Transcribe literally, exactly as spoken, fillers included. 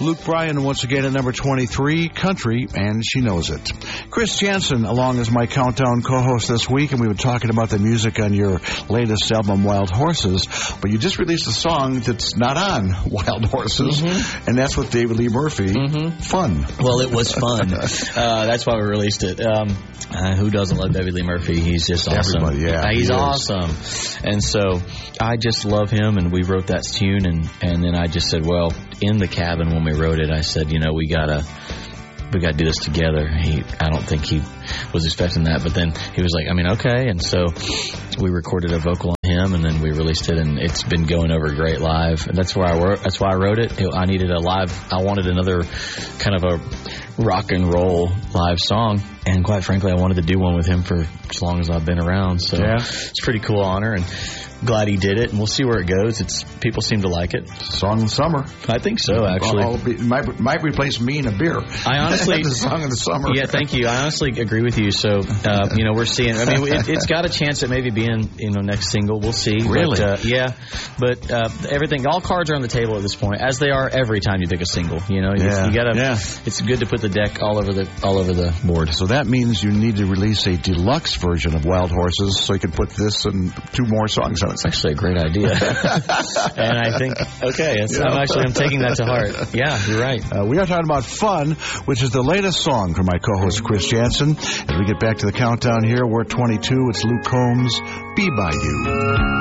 Luke Bryan once again at number twenty-three, Country, and She Knows It. Chris Jansen along as my Countdown co-host this week, and we were talking about the music on your latest album, Wild Horses, but you just released a song that's not on Wild Horses, mm-hmm. and that's with David Lee Murphy. Mm-hmm. Fun. Well, it was fun. uh, that's why we released it. Um, uh, who doesn't love David Lee Murphy? He's just awesome. Everybody, yeah. Uh, he's he awesome. And so I just love him, and we wrote that tune, and, and then I just said, well, in the cabin when we wrote it, I said, you know, we gotta we gotta do this together. He, I don't think he was expecting that, but then he was like, I mean, okay. And so we recorded a vocal on him, and then we released it, and it's been going over great live. And that's where I wrote. That's why I wrote it. I needed a live. I wanted another kind of a rock and roll live song, and quite frankly, I wanted to do one with him for as long as I've been around. So yeah. It's a pretty cool honor, and glad he did it, and we'll see where it goes. It's people seem to like it. Song of the summer. I think so, actually. Well, it might, might replace Me and a Beer. I honestly... the song of the summer. Yeah, thank you. I honestly agree with you. So, uh, you know, we're seeing... I mean, it, it's got a chance at maybe being, you know, next single. We'll see. Really? But, uh, yeah. But uh, everything, all cards are on the table at this point, as they are every time you pick a single. You know, you, yeah. you gotta... Yeah. It's good to put the deck all over the all over the board. So that means you need to release a deluxe version of Wild Horses so you can put this and two more songs on it. It's actually a great idea. and I think, okay, it's, yeah. I'm actually I'm taking that to heart. Yeah, you're right. Uh, we are talking about Fun, which is the latest song from my co-host Chris Jansen. As we get back to the countdown here, we're at twenty-two. It's Luke Combs, Be By You.